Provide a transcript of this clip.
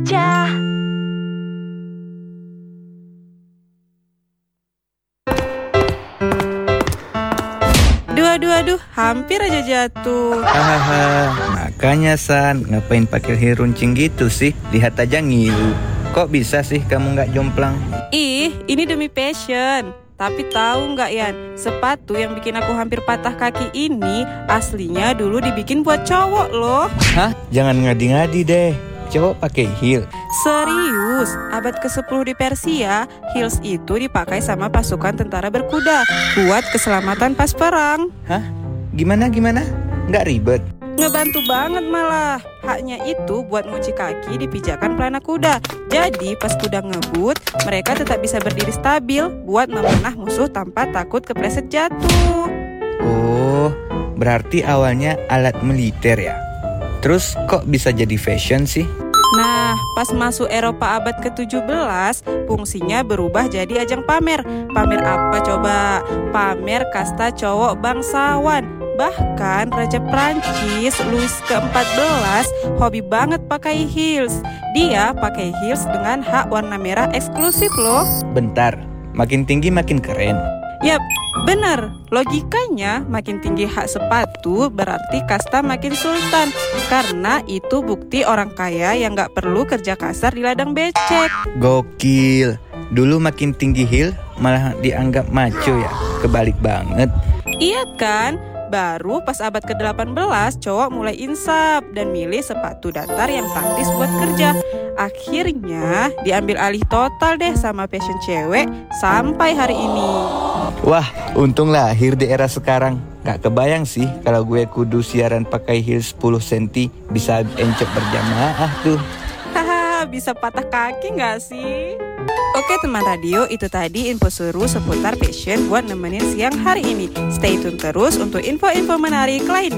aja. Aduh, hampir aja jatuh. Hahaha, makanya San, ngapain pakai hil runcing gitu sih? Lihat aja ngilu. Kok bisa sih kamu nggak jomplang? Ih, ini demi passion. Tapi tahu nggak Yan, sepatu yang bikin aku hampir patah kaki ini aslinya dulu dibikin buat cowok loh. Hah? Jangan ngadi-ngadi deh. Cowok pakai heel. Serius, abad ke-10 di Persia, heels itu dipakai sama pasukan tentara berkuda buat keselamatan pas perang. Hah? Gimana? Nggak ribet? Ngebantu banget malah. Haknya itu buat ngunci kaki di pijakan pelana kuda. Jadi pas kuda ngebut, mereka tetap bisa berdiri stabil buat memanah musuh tanpa takut kepleset jatuh. Oh, berarti awalnya alat militer ya? Terus kok bisa jadi fashion sih? Nah, pas masuk Eropa abad ke-17, fungsinya berubah jadi ajang pamer. Pamer apa coba? Pamer kasta cowok bangsawan. Bahkan Raja Prancis Louis ke-14 hobi banget pakai heels. Dia pakai heels dengan hak warna merah eksklusif loh. Bentar, makin tinggi makin keren. Yap, bener. Logikanya makin tinggi hak sepatu berarti kasta makin sultan. Karena itu bukti orang kaya yang gak perlu kerja kasar di ladang becek. Gokil. Dulu makin tinggi heel malah dianggap macho ya. Kebalik banget. Iya kan? Baru pas abad ke-18 cowok mulai insaf dan milih sepatu datar yang praktis buat kerja. Akhirnya diambil alih total deh sama fashion cewek sampai hari ini. Wah, untung lahir di era sekarang. Gak kebayang sih kalau gue kudu siaran pakai heel 10 cm bisa encok berjamaah tuh. Haha, bisa patah kaki gak sih? Oke teman radio, itu tadi info seru seputar fashion buat nemenin siang hari ini. Stay tune terus untuk info-info menarik lainnya.